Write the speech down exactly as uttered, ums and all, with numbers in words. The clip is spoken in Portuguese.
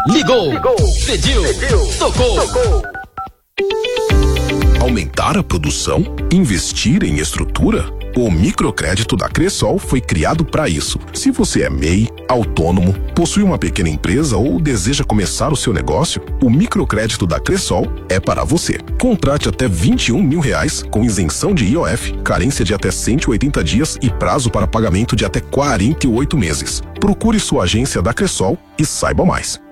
Ligou, Ligou. Pediu, Pediu. Tocou. Tocou. Aumentar a produção? Investir em estrutura? O microcrédito da Cressol foi criado para isso. Se você é M E I, autônomo, possui uma pequena empresa ou deseja começar o seu negócio, o microcrédito da Cressol é para você. Contrate até vinte e um mil reais com isenção de I O F, carência de até cento e oitenta dias e prazo para pagamento de até quarenta e oito meses. Procure sua agência da Cressol e saiba mais.